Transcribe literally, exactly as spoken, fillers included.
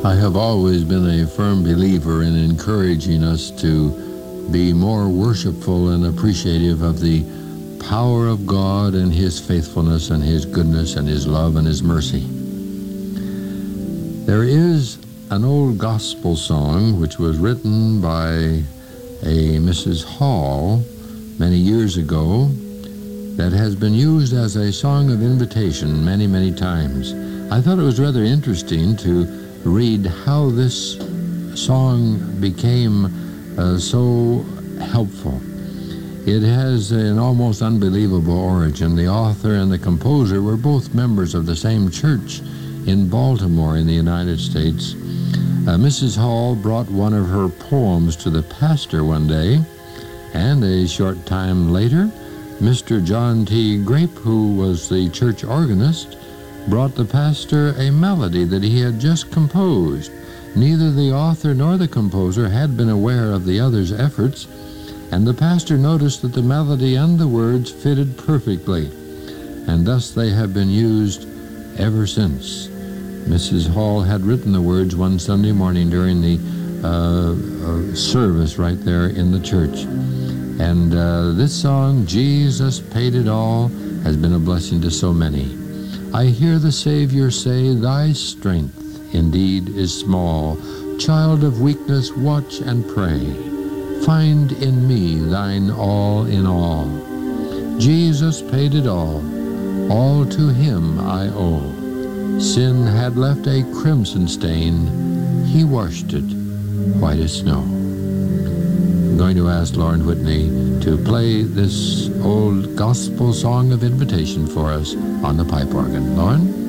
I have always been a firm believer in encouraging us to be more worshipful and appreciative of the power of God and His faithfulness and His goodness and His love and His mercy. There is an old gospel song which was written by a Missus Hall many years ago that has been used as a song of invitation many, many times. I thought it was rather interesting to read how this song became uh, so helpful. It has an almost unbelievable origin. The author and the composer were both members of the same church in Baltimore in the United States. Uh, Missus Hall brought one of her poems to the pastor one day, and a short time later, Mister John T. Grape, who was the church organist, brought the pastor a melody that he had just composed. Neither the author nor the composer had been aware of the other's efforts, and the pastor noticed that the melody and the words fitted perfectly, and thus they have been used ever since. Missus Hall had written the words one Sunday morning during the uh, uh, service right there in the church. And uh, this song, Jesus Paid It All, has been a blessing to so many. I hear the Savior say, thy strength indeed is small. Child of weakness, watch and pray. Find in me thine all in all. Jesus paid it all. All to Him I owe. Sin had left a crimson stain. He washed it white as snow. I'm going to ask Lauren Whitney to play this old gospel song of invitation for us on the pipe organ. Lauren?